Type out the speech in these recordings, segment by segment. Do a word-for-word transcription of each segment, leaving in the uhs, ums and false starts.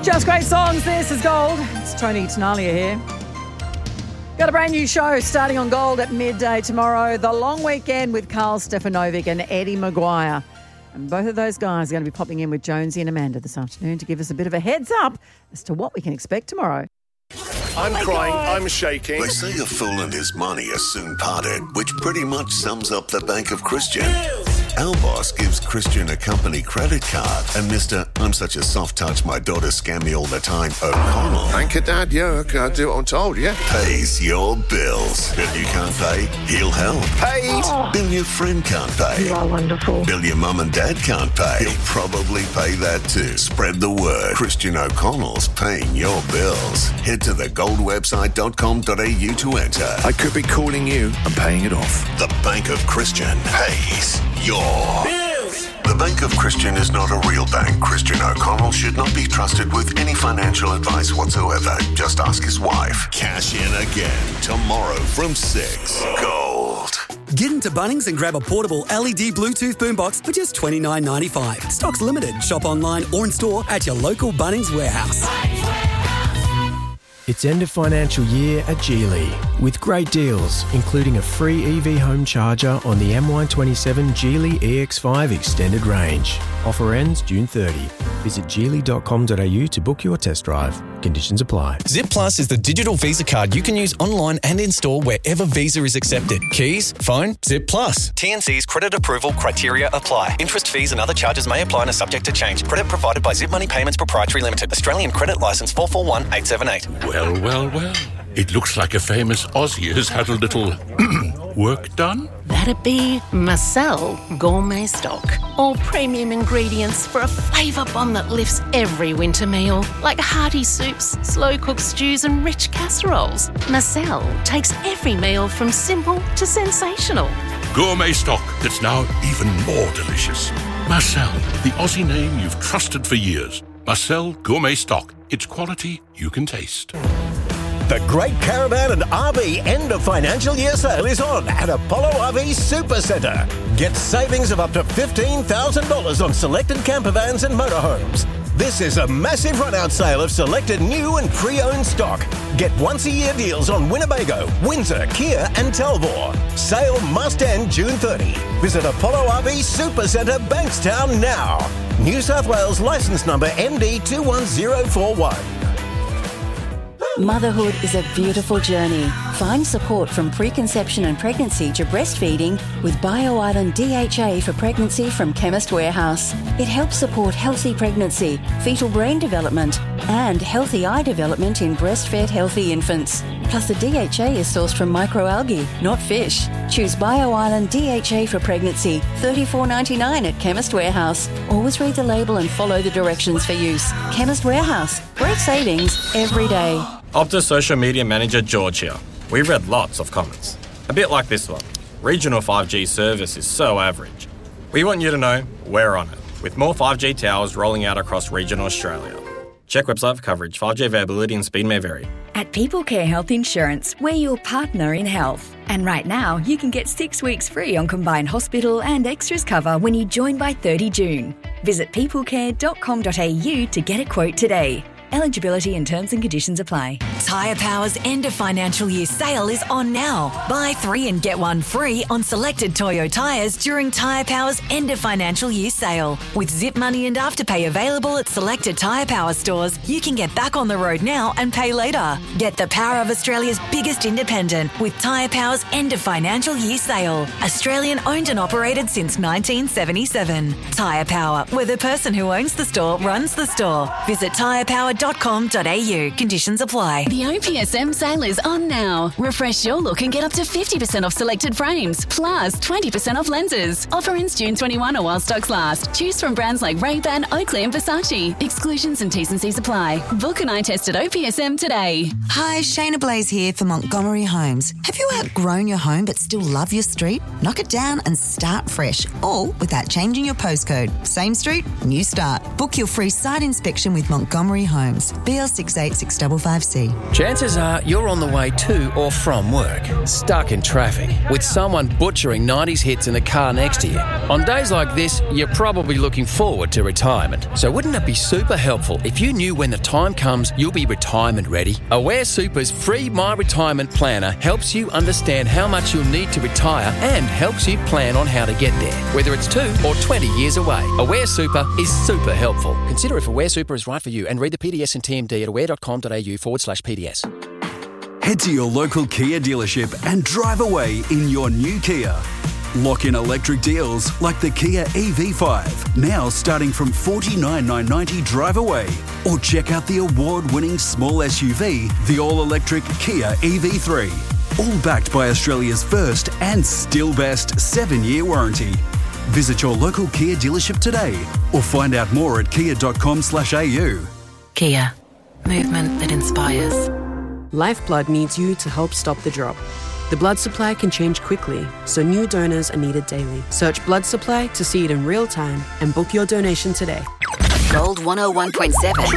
Just great songs. This is Gold. It's Tony Tenalia here. Got a brand new show starting on Gold at midday tomorrow. The Long Weekend with Carl Stefanovic and Eddie Maguire. And both of those guys are going to be popping in with Jonesy and Amanda this afternoon to give us a bit of a heads up as to what we can expect tomorrow. I'm oh crying, God. I'm shaking. They say a fool and his money are soon parted, which pretty much sums up the Bank of Christian. Our boss gives Christian a company credit card, and Mister I'm such a soft touch, my daughter scam me all the time, O'Connell. Thank you, Dad. Yeah, I do what I'm told, yeah. Pays your bills. Bill you can't pay, he'll help. Paid. Oh. Bill your friend can't pay. You are wonderful. Bill your mum and dad can't pay. He'll probably pay that too. Spread the word. Christian O'Connell's paying your bills. Head to the gold website dot com dot a u to enter. I could be calling you and paying it off. The Bank of Christian pays your bills. The Bank of Christian is not a real bank. Christian O'Connell should not be trusted with any financial advice whatsoever. Just ask his wife. Cash in again tomorrow from six. Gold. Get into Bunnings and grab a portable L E D Bluetooth boombox for just twenty-nine ninety-five. Stock's limited. Shop online or in store at your local Bunnings warehouse. It's end of financial year at Geely with great deals, including a free E V home charger on the M Y twenty-seven Geely E X five Extended Range. Offer ends June thirtieth. Visit geely dot com dot a u to book your test drive. Conditions apply. Zip Plus is the digital Visa card you can use online and in-store wherever Visa is accepted. Keys, phone, Zip Plus. T N C's credit approval criteria apply. Interest, fees and other charges may apply and are subject to change. Credit provided by Zip Money Payments Proprietary Limited. Australian Credit Licence four four one eight seven eight. Well, well, well. It looks like a famous Aussie has had a little work done. That'd be Marcel Gourmet Stock. All premium ingredients for a flavour bomb that lifts every winter meal. Like hearty soups, slow-cooked stews and rich casseroles. Marcel takes every meal from simple to sensational. Gourmet stock that's now even more delicious. Marcel, the Aussie name you've trusted for years. Marcel Gourmet Stock. It's quality you can taste. The Great Caravan and R V End of Financial Year Sale is on at Apollo R V Super Centre. Get savings of up to fifteen thousand dollars on selected campervans and motorhomes. This is a massive run-out sale of selected new and pre-owned stock. Get once-a-year deals on Winnebago, Windsor, Kia and Talbot. Sale must end June thirtieth. Visit Apollo R V Super Centre, Bankstown now. New South Wales licence number M D two one zero four one. Motherhood is a beautiful journey. Find support from preconception and pregnancy to breastfeeding with BioIsland D H A for pregnancy from Chemist Warehouse. It helps support healthy pregnancy, fetal brain development, and healthy eye development in breastfed healthy infants. Plus, the D H A is sourced from microalgae, not fish. Choose BioIsland D H A for pregnancy, thirty-four ninety-nine at Chemist Warehouse. Always read the label and follow the directions for use. Chemist Warehouse. Great savings every day. Optus Social Media Manager George here. We read lots of comments. A bit like this one. Regional five G service is so average. We want you to know we're on it, with more five G towers rolling out across regional Australia. Check website for coverage. five G availability and speed may vary. At People Care Health Insurance, we're your partner in health. And right now, you can get six weeks free on combined hospital and extras cover when you join by thirty June. Visit people care dot com dot a u to get a quote today. Eligibility and terms and conditions apply. Tyre Power's end of financial year sale is on now. Buy three and get one free on selected Toyo tyres during Tyre Power's end of financial year sale. With Zip Money and Afterpay available at selected Tyre Power stores, you can get back on the road now and pay later. Get the power of Australia's biggest independent with Tyre Power's end of financial year sale. Australian owned and operated since nineteen seventy-seven. Tyre Power, where the person who owns the store runs the store. Visit tyre power dot com dot a u. Conditions apply. The O P S M sale is on now. Refresh your look and get up to fifty percent off selected frames, plus twenty percent off lenses. Offer ends June twenty-first or while stocks last. Choose from brands like Ray-Ban, Oakley and Versace. Exclusions and T's and C's apply. Book an eye test at O P S M today. Hi, Shayna Blaze here for Montgomery Homes. Have you outgrown your home but still love your street? Knock it down and start fresh, all without changing your postcode. Same street, new start. Book your free site inspection with Montgomery Homes. Homes. B L six eight six five five C. Chances are you're on the way to or from work, stuck in traffic, with someone butchering nineties hits in the car next to you. On days like this, you're probably looking forward to retirement. So wouldn't it be super helpful if you knew when the time comes you'll be retirement ready? Aware Super's free My Retirement Planner helps you understand how much you'll need to retire and helps you plan on how to get there, whether it's two or twenty years away. Aware Super is super helpful. Consider if Aware Super is right for you and read the P D S and T M D at aware.com.au forward slash PDS. Head to your local Kia dealership and drive away in your new Kia. Lock in electric deals like the Kia E V five, now starting from forty-nine thousand nine hundred ninety drive away. Or check out the award-winning small S U V, the all-electric Kia E V three. All backed by Australia's first and still best seven-year warranty. Visit your local Kia dealership today or find out more at kia.com slash au. Kia. Movement that inspires. Lifeblood needs you to help stop the drop. The blood supply can change quickly, so new donors are needed daily. Search blood supply to see it in real time and book your donation today. Gold one oh one point seven.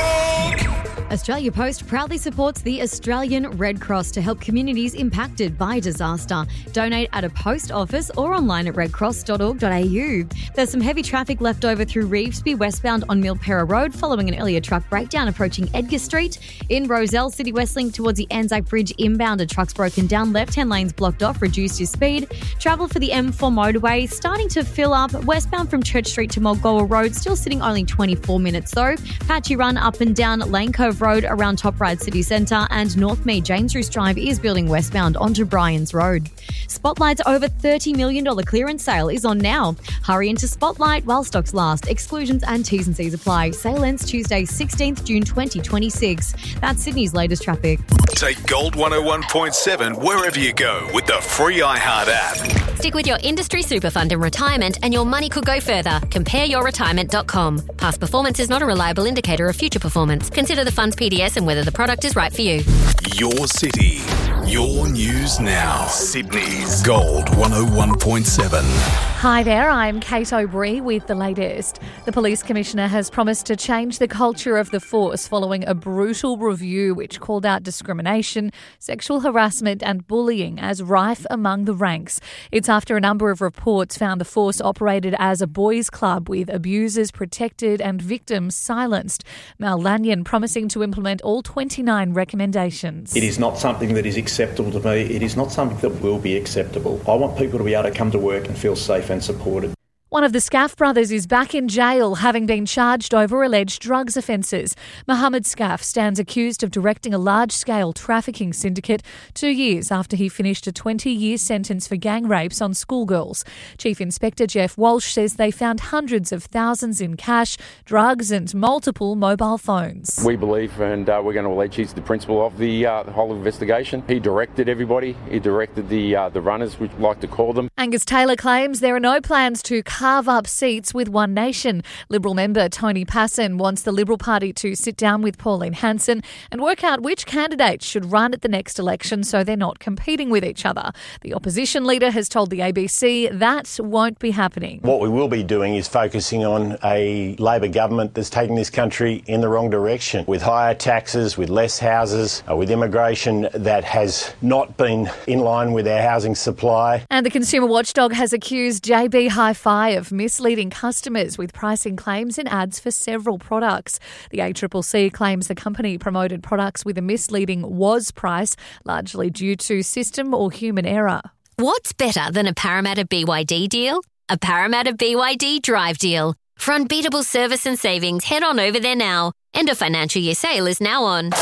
Australia Post proudly supports the Australian Red Cross to help communities impacted by disaster. Donate at a post office or online at red cross dot org dot a u. There's some heavy traffic left over through Revesby westbound on Milpera Road following an earlier truck breakdown approaching Edgar Street. In Rozelle, City West Link towards the Anzac Bridge inbound, a truck's broken down, left-hand lanes blocked off, reduced your speed. Travel for the M four motorway starting to fill up. Westbound from Church Street to Mulgoa Road, still sitting only twenty-four minutes though. Patchy run up and down Lane Cove Road around Top Ryde City Centre, and North Mee James Roos Drive is building westbound onto Bryans Road. Spotlight's over thirty million dollars clearance sale is on now. Hurry into Spotlight while stocks last. Exclusions and T's and C's apply. Sale ends Tuesday, sixteenth June twenty twenty-six. That's Sydney's latest traffic. Take Gold one oh one point seven wherever you go with the free iHeart app. Stick with your industry super fund in retirement and your money could go further. compare your retirement dot com. Past performance is not a reliable indicator of future performance. Consider the fund's P D S and whether the product is right for you. Your city, your news now. Sydney's Gold one oh one point seven. Hi there, I'm Kate O'Brien with the latest. The Police Commissioner has promised to change the culture of the force following a brutal review which called out discrimination, sexual harassment and bullying as rife among the ranks. It's after a number of reports found the force operated as a boys' club with abusers protected and victims silenced. Mal Lanyon promising to implement all twenty-nine recommendations. It is not something that is acceptable to me. It is not something that will be acceptable. I want people to be able to come to work and feel safe and supported. One of the Scaff brothers is back in jail, having been charged over alleged drugs offences. Mohammed Scaff stands accused of directing a large-scale trafficking syndicate two years after he finished a twenty-year sentence for gang rapes on schoolgirls. Chief Inspector Jeff Walsh says they found hundreds of thousands in cash, drugs and multiple mobile phones. We believe, and uh, we're going to allege he's the principal of the, uh, the whole investigation. He directed everybody. He directed the, uh, the runners, we like to call them. Angus Taylor claims there are no plans to carve up seats with One Nation. Liberal member Tony Passon wants the Liberal Party to sit down with Pauline Hanson and work out which candidates should run at the next election so they're not competing with each other. The opposition leader has told the A B C that won't be happening. What we will be doing is focusing on a Labor government that's taking this country in the wrong direction, with higher taxes, with less houses, uh, with immigration that has not been in line with our housing supply. And the Consumer Watchdog has accused J B Hi-Fi of misleading customers with pricing claims in ads for several products. The A C C C claims the company promoted products with a misleading was price, largely due to system or human error. What's better than a Parramatta B Y D deal? A Parramatta B Y D Drive deal. For unbeatable service and savings, head on over there now. End of financial year sale is now on.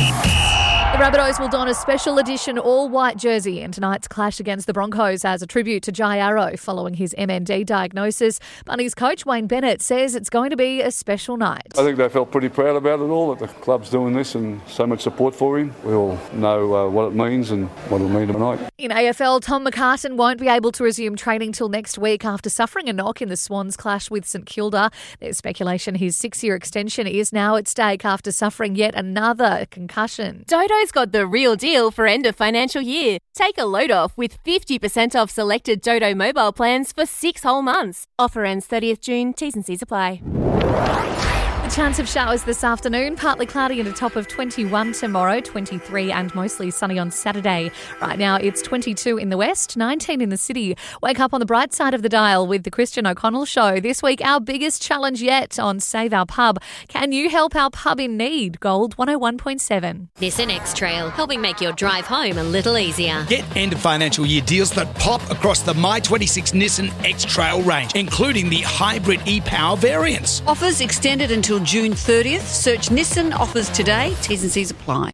The Rabbitohs will don a special edition all-white jersey in tonight's clash against the Broncos as a tribute to Jai Arrow following his M N D diagnosis. Bunnies coach Wayne Bennett says it's going to be a special night. I think they felt pretty proud about it all, that the club's doing this and so much support for him. We all know uh, what it means and what it'll mean tonight. In A F L, Tom McCartan won't be able to resume training till next week after suffering a knock in the Swans clash with St Kilda. There's speculation his six-year extension is now at stake after suffering yet another concussion. Dodo's got the real deal for end of financial year. Take a load off with fifty percent off selected Dodo mobile plans for six whole months. Offer ends thirtieth June. T's and C's apply. The chance of showers this afternoon, partly cloudy and a top of twenty-one tomorrow, twenty-three and mostly sunny on Saturday. Right now it's twenty-two in the west, nineteen in the city. Wake up on the bright side of the dial with the Christian O'Connell Show. This week, our biggest challenge yet on Save Our Pub. Can you help our pub in need? Gold one oh one point seven. Nissan X-Trail, helping make your drive home a little easier. Get end of financial year deals that pop across the My twenty-six Nissan X-Trail range, including the hybrid e-Power variants. Offers extended until June thirtieth. Search Nissan offers today. T's and C's apply.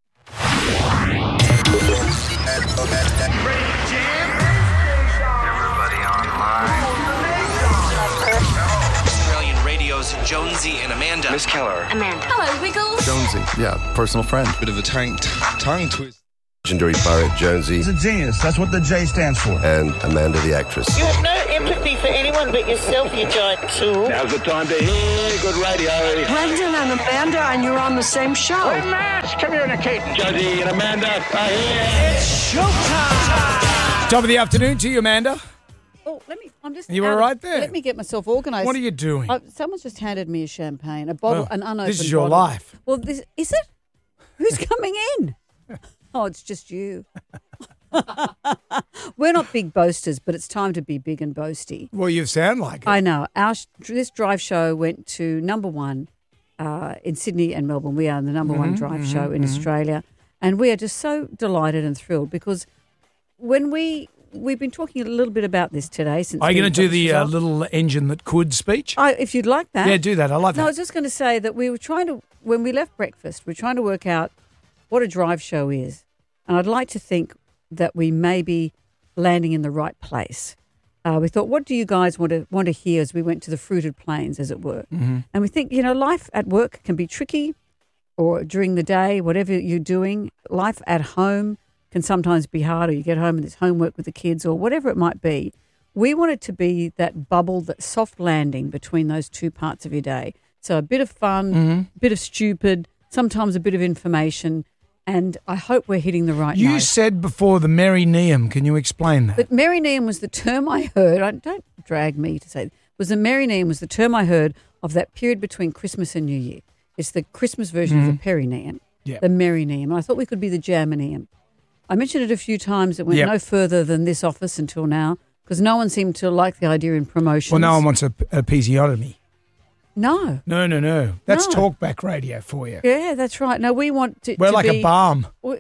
Australian Radio's Jonesy and Amanda. Miss Keller. Amanda. Hello, Wiggles. Jonesy, yeah, personal friend. Bit of a tongue, tongue twist. Legendary pirate Jonesy. He's a genius. That's what the J stands for. And Amanda the actress. You have no empathy for anyone but yourself, you giant tool. Now's the time to hear good radio. Brendan and Amanda, and you're on the same show. We're matched. Communicating. Jonesy and Amanda are here. It's showtime. Top of the afternoon to you, Amanda. Oh, let me. I'm just. You all right there? Let me get myself organised. What are you doing? Uh, someone's just handed me a champagne, a bottle, Well, an unopened. this is your bottle. life. Well, this is it. Who's coming in? Oh, it's just you. We're not big boasters, but it's time to be big and boasty. Well, you sound like it. I know. Our this drive show went to number one uh, in Sydney and Melbourne. We are the number one Mhm, drive mhm, show in mhm. Australia, and we are just so delighted and thrilled because when we we've been talking a little bit about this today. Since Are you we going to do got this the uh, result. little engine that could speech? I, if you'd like that. Yeah, do that. I love No, I that. was just going to say that we were trying to, when we left breakfast, we are trying to work out what a drive show is. And I'd like to think that we may be landing in the right place. Uh, we thought, what do you guys want to want to hear as we went to the fruited plains, as it were? Mm-hmm. And we think, you know, life at work can be tricky, or during the day, whatever you're doing. Life at home can sometimes be hard, or you get home and there's homework with the kids, or whatever it might be. We want it to be that bubble, that soft landing between those two parts of your day. So a bit of fun, Mhm. a bit of stupid, sometimes a bit of information, and I hope we're hitting the right You note. said before the Merry Neum. Can you explain that? But Merry Neum was the term I heard. I, don't drag me to say it. Was the Merry Neum was the term I heard of that period between Christmas and New Year. It's the Christmas version of Mhm. the Perineum, Yep. the Merry Neum. And I thought we could be the Germaneum. I mentioned it a few times. It went Yep. no further than this office until now because no one seemed to like the idea in promotions. Well, no one wants a, a episiotomy. No. No, no, no. That's No. talkback radio for you. Yeah, that's right. No, we want to. We're to like be, a balm. we-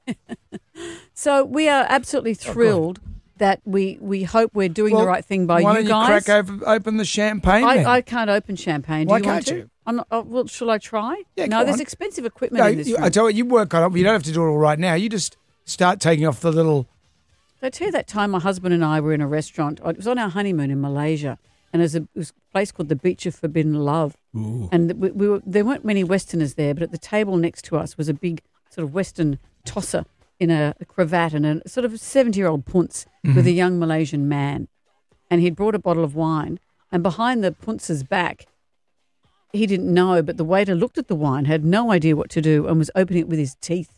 so we are absolutely thrilled that we, we hope we're doing Well, the right thing by why you don't you guys. crack over, open the champagne then? I, I can't open champagne. Do Why you want can't to? you? I'm not, oh, well, shall I try? Yeah, no, go there's on. expensive equipment No, in this you, room. I tell you, you work on it. You don't have to do it all right now. You just start taking off the little... Did I tell you that time my husband and I were in a restaurant? It was on our honeymoon in Malaysia, and there's a, it was a place called the Beach of Forbidden Love. Ooh. And we, we were, there weren't many Westerners there, but at the table next to us was a big sort of Western tosser in a, a cravat and a sort of seventy-year-old punce Mhm. with a young Malaysian man. And he'd brought a bottle of wine, and behind the punce's back, he didn't know, but the waiter looked at the wine, had no idea what to do, and was opening it with his teeth.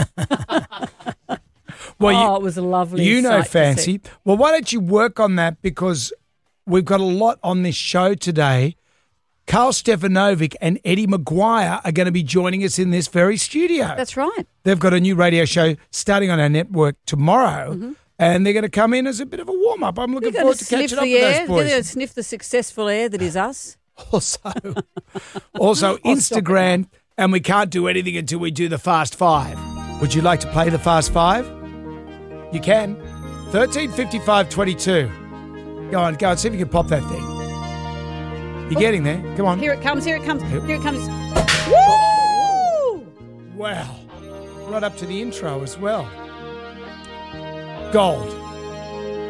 Well, oh, you, it was a lovely You know sight to fancy. see. Well, why don't you work on that because we've got a lot on this show today. Carl Stefanovic and Eddie Maguire are going to be joining us in this very studio. That's right. They've got a new radio show starting on our network tomorrow, Mhm. and they're going to come in as a bit of a warm-up. I'm looking You're forward gonna to sniff catching up the with air. those boys. You're going to sniff the successful air that is us. Also, also Instagram, and we can't do anything until we do the Fast Five. Would you like to play the Fast Five? You can. thirteen fifty-five twenty-two. Go on, go on, see if you can pop that thing. You're getting there. Come on. Here it comes, here it comes, Yep. here it comes. Woo! Wow. Right up to the intro as well. Gold.